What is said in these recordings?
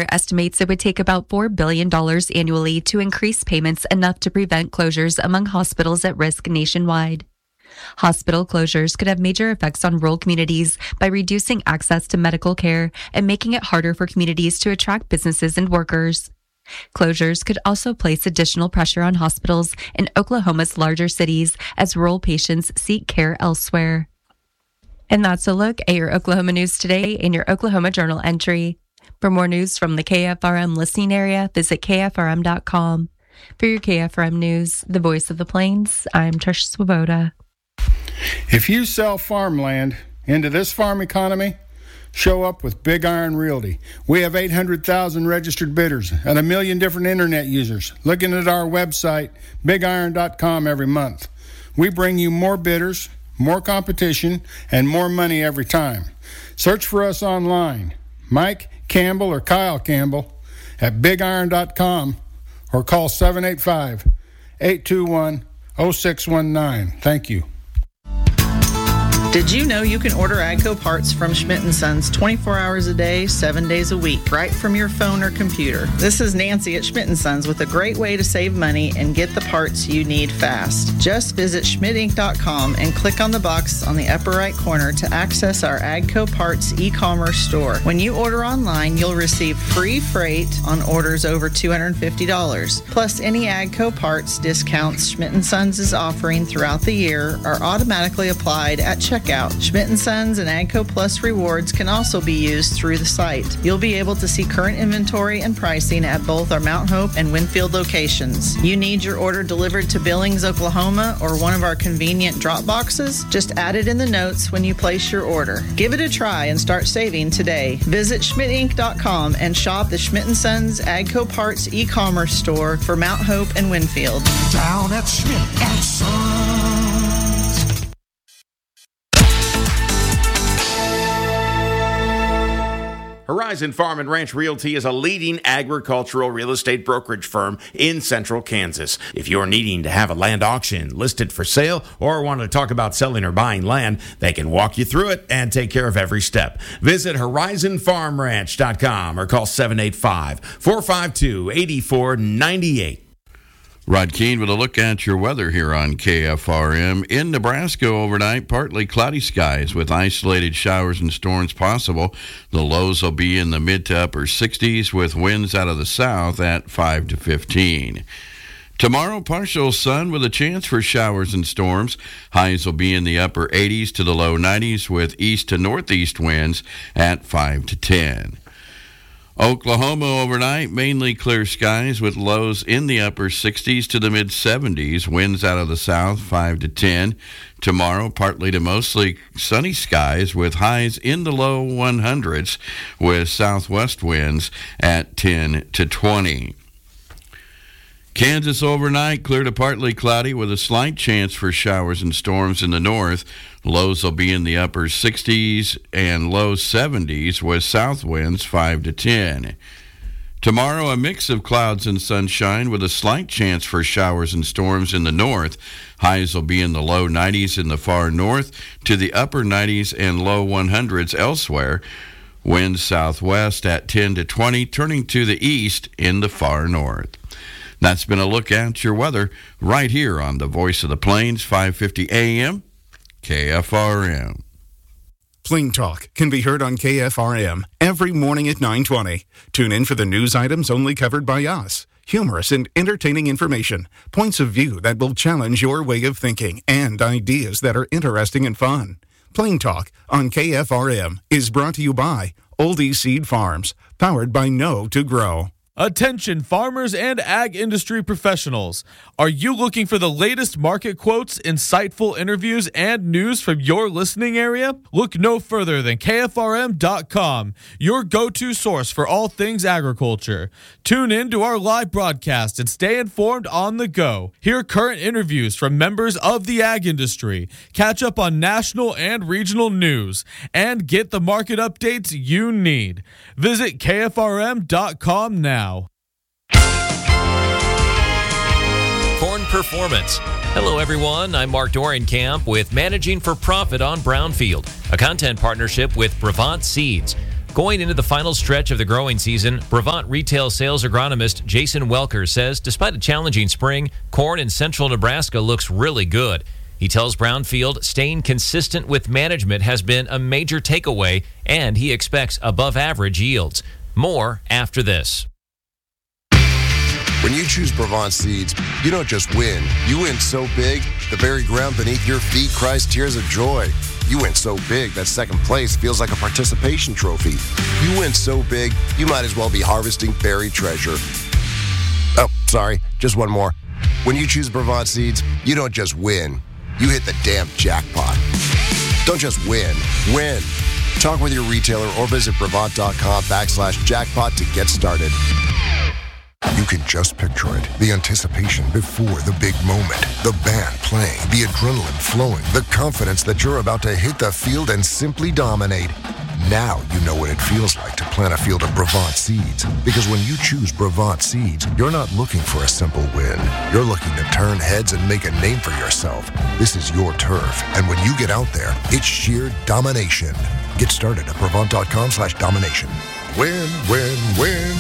Corps estimates it would take about $4 billion annually to increase payments enough to prevent closures among hospitals at risk nationwide. Hospital closures could have major effects on rural communities by reducing access to medical care and making it harder for communities to attract businesses and workers. Closures could also place additional pressure on hospitals in Oklahoma's larger cities as rural patients seek care elsewhere. And that's a look at your Oklahoma news today in your Oklahoma Journal entry. For more news from the KFRM listening area, visit KFRM.com. For your KFRM news, the voice of the Plains, I'm Trish Swoboda. If you sell farmland into this farm economy, show up with Big Iron Realty. We have 800,000 registered bidders and 1 million different internet users looking at our website, bigiron.com, every month. We bring you more bidders, more competition, and more money every time. Search for us online, Mike Campbell or Kyle Campbell at bigiron.com, or call 785-821-0619. Thank you. Did you know you can order AGCO parts from Schmidt & Sons 24 hours a day, 7 days a week, right from your phone or computer? This is Nancy at Schmidt & Sons with a great way to save money and get the parts you need fast. Just visit schmidtinc.com and click on the box on the upper right corner to access our AGCO parts e-commerce store. When you order online, you'll receive free freight on orders over $250. Plus, any AGCO parts discounts Schmidt & Sons is offering throughout the year are automatically applied at checkout. Schmidt & Sons and AGCO Plus rewards can also be used through the site. You'll be able to see current inventory and pricing at both our Mount Hope and Winfield locations. You need your order delivered to Billings, Oklahoma, or one of our convenient drop boxes? Just add it in the notes when you place your order. Give it a try and start saving today. Visit schmidtinc.com and shop the Schmidt & Sons AGCO Parts e-commerce store for Mount Hope and Winfield. Down at Schmidt & Sons. Horizon Farm and Ranch Realty is a leading agricultural real estate brokerage firm in central Kansas. If you're needing to have a land auction listed for sale or want to talk about selling or buying land, they can walk you through it and take care of every step. Visit horizonfarmranch.com or call 785-452-8498. Rod Keene with a look at your weather here on KFRM. In Nebraska overnight, partly cloudy skies with isolated showers and storms possible. The lows will be in the mid to upper 60s with winds out of the south at 5 to 15. Tomorrow, partial sun with a chance for showers and storms. Highs will be in the upper 80s to the low 90s with east to northeast winds at 5 to 10. Oklahoma overnight, mainly clear skies with lows in the upper 60s to the mid 70s, winds out of the south 5 to 10. Tomorrow, partly to mostly sunny skies with highs in the low 100s with southwest winds at 10 to 20. Kansas overnight, clear to partly cloudy with a slight chance for showers and storms in the north. Lows will be in the upper 60s and low 70s with south winds 5 to 10. Tomorrow, a mix of clouds and sunshine with a slight chance for showers and storms in the north. Highs will be in the low 90s in the far north to the upper 90s and low 100s elsewhere. Winds southwest at 10 to 20, turning to the east in the far north. That's been a look at your weather right here on the Voice of the Plains, 550 AM, KFRM. Plain Talk can be heard on KFRM every morning at 9:20. Tune in for the news items only covered by us. Humorous and entertaining information, points of view that will challenge your way of thinking, and ideas that are interesting and fun. Plain Talk on KFRM is brought to you by Oldie Seed Farms, powered by Know to Grow. Attention farmers and ag industry professionals. Are you looking for the latest market quotes, insightful interviews, and news from your listening area? Look no further than KFRM.com, your go-to source for all things agriculture. Tune in to our live broadcast and stay informed on the go. Hear current interviews from members of the ag industry, catch up on national and regional news, and get the market updates you need. Visit KFRM.com now. Corn Performance. Hello, everyone. I'm Mark Dorenkamp with Managing for Profit on Brownfield, a content partnership with Brevant Seeds. Going into the final stretch of the growing season, Brevant retail sales agronomist Jason Welker says despite a challenging spring, corn in central Nebraska looks really good. He tells Brownfield staying consistent with management has been a major takeaway, and he expects above-average yields. More after this. When you choose Brevant seeds, you don't just win. You win so big, the very ground beneath your feet cries tears of joy. You win so big that second place feels like a participation trophy. You win so big, you might as well be harvesting buried treasure. Oh, sorry, just one more. When you choose Brevant seeds, you don't just win. You hit the damn jackpot. Don't just win. Talk with your retailer or visit Brevant.com/jackpot to get started. You can just picture it. The anticipation before the big moment. The band playing, the adrenaline flowing, the confidence that you're about to hit the field and simply dominate. Now you know what it feels like to plant a field of Brevant seeds. Because when you choose Brevant seeds, you're not looking for a simple win. You're looking to turn heads and make a name for yourself. This is your turf. And when you get out there, it's sheer domination. Get started at Brevant.com/domination. Win.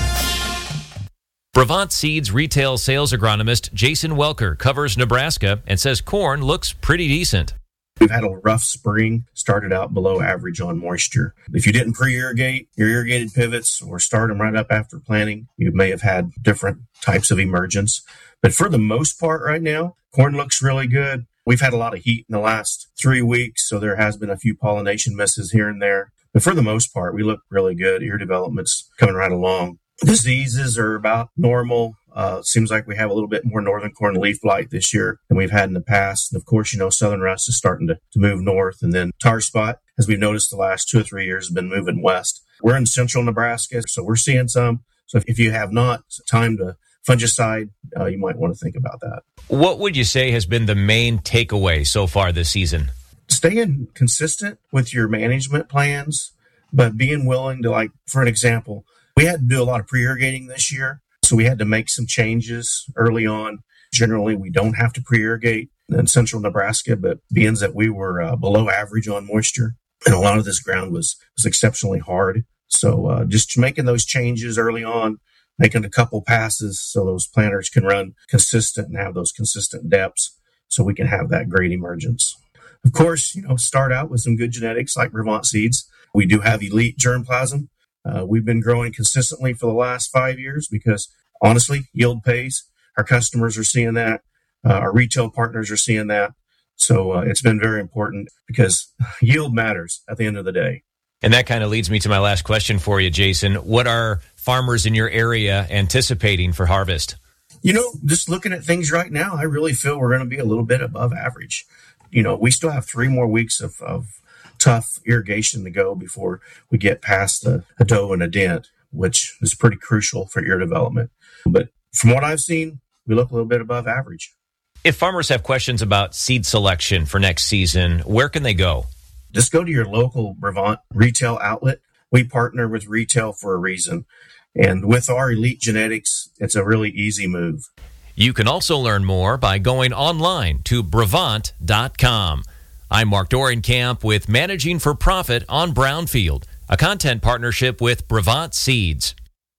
Brevant Seeds retail sales agronomist Jason Welker covers Nebraska and says corn looks pretty decent. We've had a rough spring, started out below average on moisture. If you didn't pre-irrigate your irrigated pivots or start them right up after planting, you may have had different types of emergence. But for the most part right now, corn looks really good. We've had a lot of heat in the last 3 weeks, so there has been a few pollination misses here and there. But for the most part, we look really good. Ear development's coming right along. Diseases are about normal. Seems like we have a little bit more northern corn leaf blight this year than we've had in the past. And of course, southern rust is starting to move north. And then tar spot, as we've noticed the last 2 or 3 years, has been moving west. We're in central Nebraska, so we're seeing some. So if you have not timed a fungicide, you might want to think about that. What would you say has been the main takeaway so far this season? Staying consistent with your management plans, but being willing to, for an example, we had to do a lot of pre-irrigating this year, so we had to make some changes early on. Generally, we don't have to pre-irrigate in central Nebraska, but being that we were below average on moisture, and a lot of this ground was exceptionally hard. So just making those changes early on, making a couple passes so those planters can run consistent and have those consistent depths so we can have that great emergence. Of course, start out with some good genetics like Brevant seeds. We do have elite germplasm. We've been growing consistently for the last 5 years because, honestly, yield pays. Our customers are seeing that. Our retail partners are seeing that. So it's been very important because yield matters at the end of the day. And that kind of leads me to my last question for you, Jason. What are farmers in your area anticipating for harvest? Just looking at things right now, I really feel we're going to be a little bit above average. We still have 3 more weeks of tough irrigation to go before we get past a doe and a dent, which is pretty crucial for ear development. But from what I've seen, we look a little bit above average. If farmers have questions about seed selection for next season, where can they go? Just go to your local Brevant retail outlet. We partner with retail for a reason. And with our elite genetics, it's a really easy move. You can also learn more by going online to Brevant.com. I'm Mark Dorenkamp with Managing for Profit on Brownfield, a content partnership with Brevant Seeds.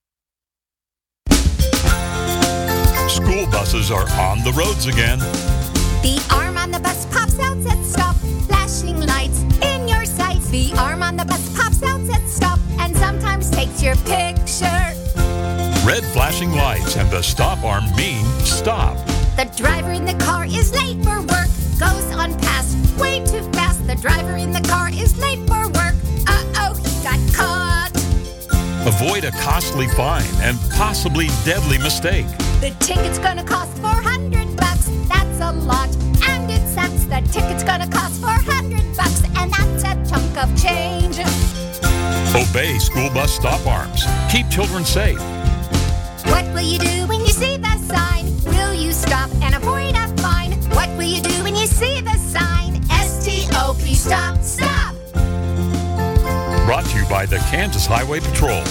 School buses are on the roads again. The arm on the bus pops out, says stop, flashing lights in your sights. The arm on the bus pops out, says stop, and sometimes takes your picture. Red flashing lights and the stop arm mean stop. The driver in the car is late for work, goes on past way too fast. The driver in the car is late for work. Uh-oh, he got caught. Avoid a costly fine and possibly deadly mistake. The ticket's gonna cost $400. That's a lot, and it sucks. The ticket's gonna cost $400, and that's a chunk of change. Obey school bus stop arms. Keep children safe. What will you do when you see the sign? Will you stop and avoid a fine? What will you do when you see the sign? S-T-O-P, stop, stop! Brought to you by the Kansas Highway Patrol.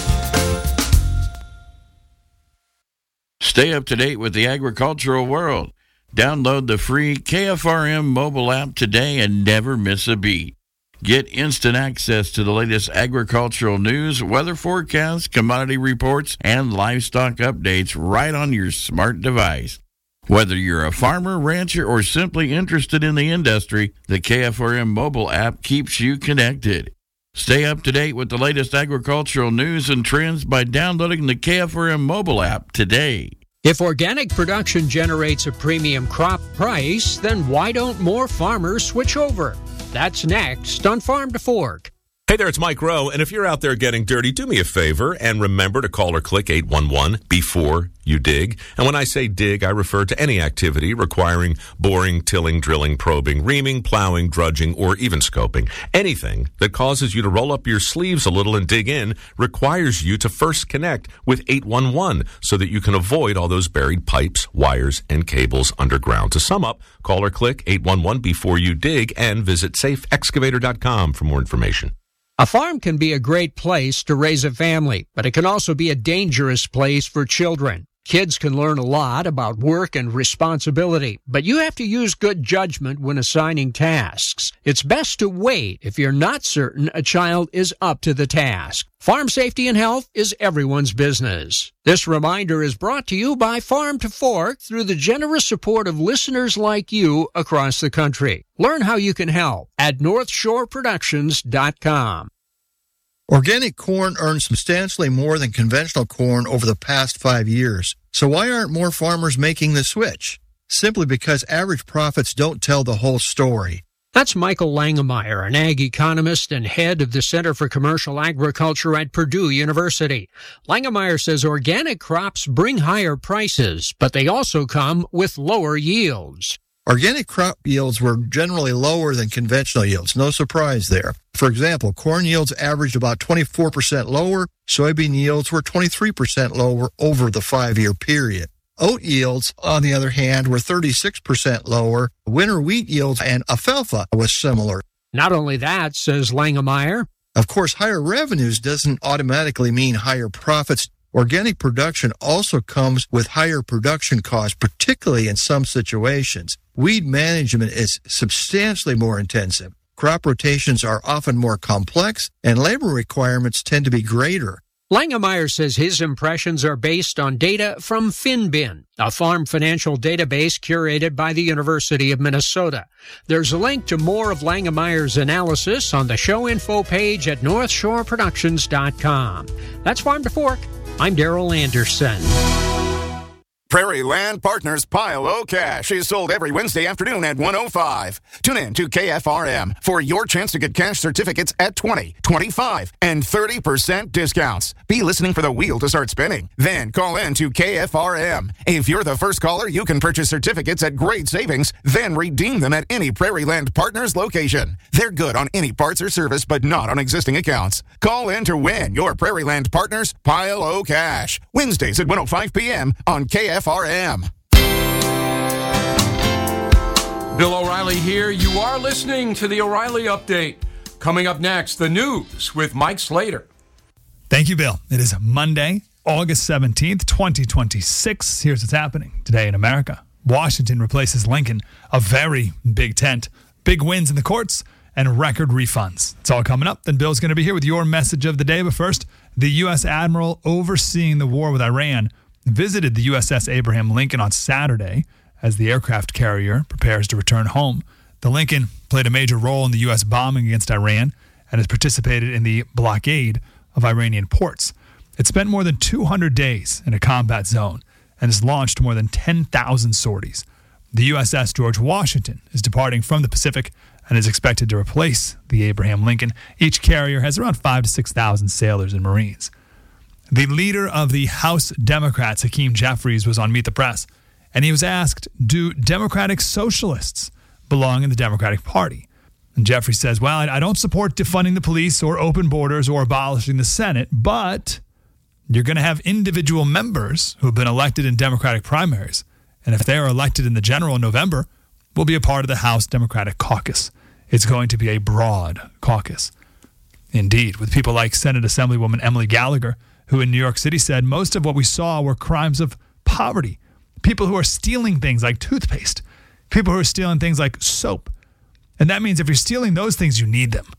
Stay up to date with the agricultural world. Download the free KFRM mobile app today and never miss a beat. Get instant access to the latest agricultural news, weather forecasts, commodity reports, and livestock updates right on your smart device. Whether you're a farmer, rancher, or simply interested in the industry, the KFRM mobile app keeps you connected. Stay up to date with the latest agricultural news and trends by downloading the KFRM mobile app today. If organic production generates a premium crop price, then why don't more farmers switch over? That's next on Farm to Fork. Hey there, it's Mike Rowe, and if you're out there getting dirty, do me a favor and remember to call or click 811 before you dig. And when I say dig, I refer to any activity requiring boring, tilling, drilling, probing, reaming, plowing, drudging, or even scoping. Anything that causes you to roll up your sleeves a little and dig in requires you to first connect with 811 so that you can avoid all those buried pipes, wires, and cables underground. To sum up, call or click 811 before you dig and visit safeexcavator.com for more information. A farm can be a great place to raise a family, but it can also be a dangerous place for children. Kids can learn a lot about work and responsibility, but you have to use good judgment when assigning tasks. It's best to wait if you're not certain a child is up to the task. Farm safety and health is everyone's business. This reminder is brought to you by Farm to Fork through the generous support of listeners like you across the country. Learn how you can help at NorthshoreProductions.com. Organic corn earns substantially more than conventional corn over the past 5 years. So why aren't more farmers making the switch? Simply because average profits don't tell the whole story. That's Michael Langemeyer, an ag economist and head of the Center for Commercial Agriculture at Purdue University. Langemeyer says organic crops bring higher prices, but they also come with lower yields. Organic crop yields were generally lower than conventional yields. No surprise there. For example, corn yields averaged about 24% lower. Soybean yields were 23% lower over the 5-year period. Oat yields, on the other hand, were 36% lower. Winter wheat yields and alfalfa was similar. Not only that, says Langemeyer. Of course, higher revenues doesn't automatically mean higher profits. Organic production also comes with higher production costs, particularly in some situations. Weed management is substantially more intensive. Crop rotations are often more complex, and labor requirements tend to be greater. Langemeyer says his impressions are based on data from FinBin, a farm financial database curated by the University of Minnesota. There's a link to more of Langemeyer's analysis on the show info page at NorthshoreProductions.com. That's Farm to Fork. I'm Darrell Anderson. Prairie Land Partners Pile O Cash is sold every Wednesday afternoon at 1:05. Tune in to KFRM for your chance to get cash certificates at 20, 25, and 30% discounts. Be listening for the wheel to start spinning. Then call in to KFRM. If you're the first caller, you can purchase certificates at great savings, then redeem them at any Prairie Land Partners location. They're good on any parts or service, but not on existing accounts. Call in to win your Prairie Land Partners Pile O Cash. Wednesdays at 1:05 p.m. on KFRM. Bill O'Reilly here. You are listening to the O'Reilly Update. Coming up next, the news with Mike Slater. Thank you, Bill. It is Monday, August 17th, 2026. Here's what's happening today in America. Washington replaces Lincoln, a very big tent, big wins in the courts, and record refunds. It's all coming up. Then Bill's going to be here with your message of the day. But first, the U.S. Admiral overseeing the war with Iran visited the USS Abraham Lincoln on Saturday as the aircraft carrier prepares to return home. The Lincoln played a major role in the U.S. bombing against Iran and has participated in the blockade of Iranian ports. It spent more than 200 days in a combat zone and has launched more than 10,000 sorties. The USS George Washington is departing from the Pacific and is expected to replace the Abraham Lincoln. Each carrier has around 5,000 to 6,000 sailors and Marines. The leader of the House Democrats, Hakeem Jeffries, was on Meet the Press, and he was asked, do Democratic socialists belong in the Democratic Party? And Jeffries says, well, I don't support defunding the police or open borders or abolishing the Senate, but you're going to have individual members who have been elected in Democratic primaries, and if they are elected in the general in November, will be a part of the House Democratic Caucus. It's going to be a broad caucus. Indeed, with people like Senate Assemblywoman Emily Gallagher, who in New York City said most of what we saw were crimes of poverty. People who are stealing things like toothpaste. People who are stealing things like soap. And that means if you're stealing those things, you need them.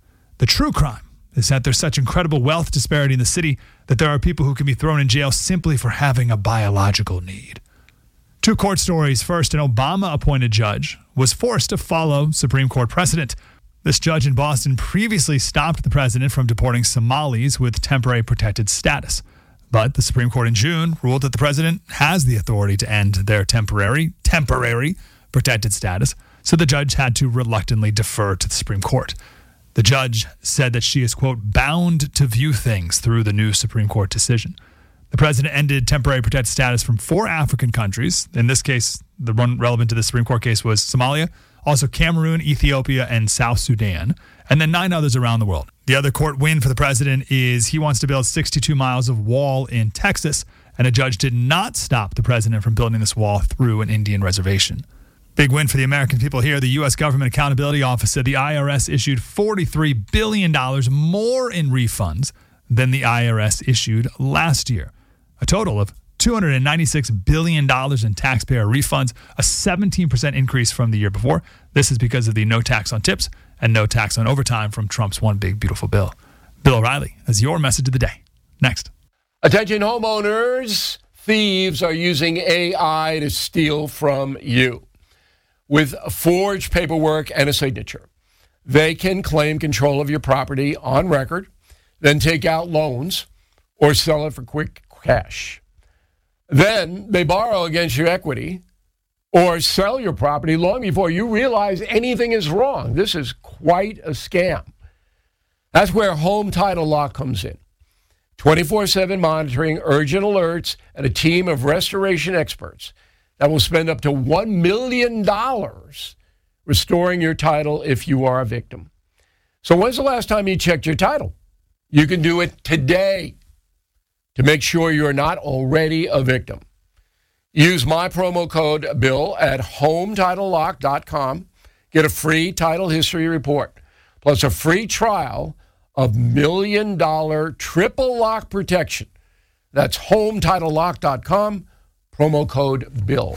The true crime is that there's such incredible wealth disparity in the city that there are people who can be thrown in jail simply for having a biological need. Two court stories. First, an Obama-appointed judge was forced to follow Supreme Court precedent. This judge in Boston previously stopped the president from deporting Somalis with temporary protected status. But the Supreme Court in June ruled that the president has the authority to end their temporary protected status, so the judge had to reluctantly defer to the Supreme Court. The judge said that she is, quote, bound to view things through the new Supreme Court decision. The president ended temporary protected status from 4 African countries. In this case, the one relevant to the Supreme Court case was Somalia, also Cameroon, Ethiopia, and South Sudan, and then 9 others around the world. The other court win for the president is he wants to build 62 miles of wall in Texas, and a judge did not stop the president from building this wall through an Indian reservation. Big win for the American people here. The U.S. Government Accountability Office said the IRS issued $43 billion more in refunds than the IRS issued last year. A total of $296 billion in taxpayer refunds, a 17% increase from the year before. This is because of the no tax on tips and no tax on overtime from Trump's One Big Beautiful Bill. Bill O'Reilly has your message of the day. Next. Attention homeowners, thieves are using AI to steal from you. With forged paperwork and a signature, they can claim control of your property on record, then take out loans or sell it for quick cash. Then they borrow against your equity or sell your property long before you realize anything is wrong. This is quite a scam. That's where Home Title Lock comes in. 24/7 monitoring, urgent alerts, and a team of restoration experts that will spend up to $1 million restoring your title if you are a victim. So when's the last time you checked your title? You can do it today to make sure you're not already a victim. Use my promo code BILL at HomeTitleLock.com. Get a free title history report, plus a free trial of $1 million triple lock protection. That's HomeTitleLock.com. Promo code BILL.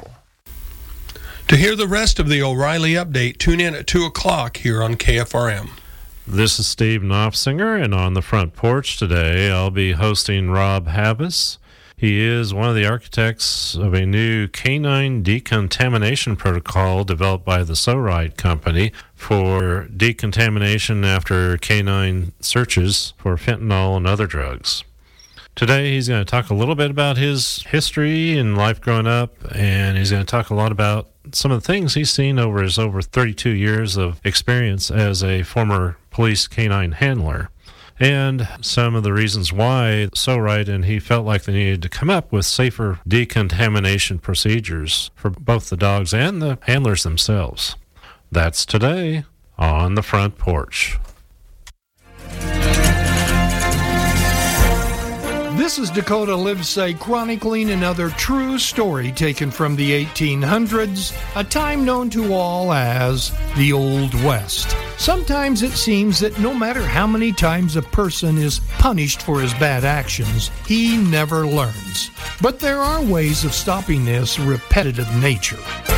To hear the rest of the O'Reilly Update, tune in at 2 o'clock here on KFRM. This is Steve Knopfsinger, and on the front porch today, I'll be hosting Rob Habas. He is one of the architects of a new canine decontamination protocol developed by the So-Right Company for decontamination after canine searches for fentanyl and other drugs. Today, he's going to talk a little bit about his history and life growing up, and he's going to talk a lot about some of the things he's seen over his over 32 years of experience as a former police canine handler, and some of the reasons why So-Right and he felt like they needed to come up with safer decontamination procedures for both the dogs and the handlers themselves. That's today on the front porch. This is Dakota Livesay chronicling another true story taken from the 1800s, a time known to all as the Old West. Sometimes it seems that no matter how many times a person is punished for his bad actions, he never learns. But there are ways of stopping this repetitive nature.